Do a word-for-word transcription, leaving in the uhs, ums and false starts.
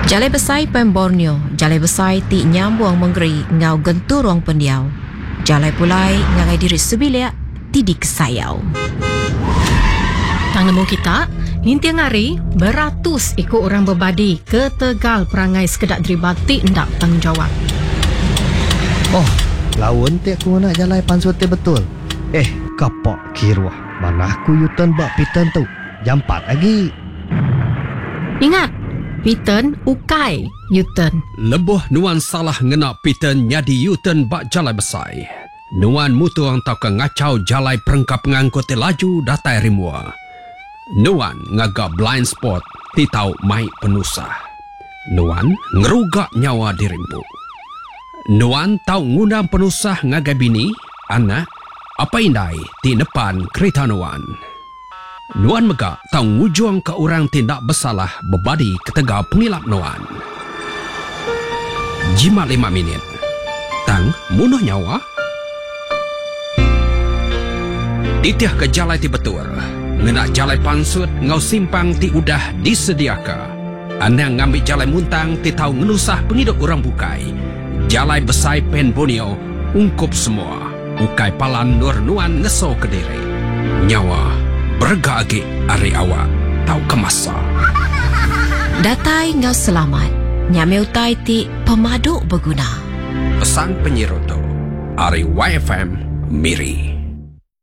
Jalai besai pen Borneo, jalai besai ti nyambung menggeri ngau genturong pendiau. Jalai pulai ngangai diri sebilia ti dikesayau. Tang nemu kita, ninti ngari beratus ikut orang berbadi ke Tegal perangai sekedak deribati ndak tanggungjawab. Oh, lawan ti aku nak jalai pansut ti betul. Eh, kapok kirwah. Mana aku yutan bak pitan tu. Jam empat lagi. Ingat, Piten ukai Yutan. Lebuh nuan salah ngena Piten nyadi Yutan bak jalai besai. Nuan mutu ang tau ke ngacau jalai perengkap ngangkut laju datai rimua. Nuan ngagak blind spot ti tau mai penusah. Nuan ngerugak nyawa dirimpu. Nuan tau ngundang penusah ngagai bini, anak, apa indai ti depan kereta Nuan. Nuan megak tau ngujung ke orang tindak bersalah berbadi ke Tegal pengilap Nuan. Jimat lima minit. Tang munuh nyawa. Ditiah ke jalai ti betul. Ngena jalai pansut ngau simpang ti udah disediaka. Anang ngambil jalai muntang ti tau ngenusah penghidup orang bukai. Jalai besai pen Borneo ungkup semua. Ukai palan nur Nuan ngeso ke diri. Nyawa berga agi ari awak tau kemasa. Datai ngau selamat. Nyame utai ti pemaduk berguna. Pesan penyirutu Ari Y F M Miri.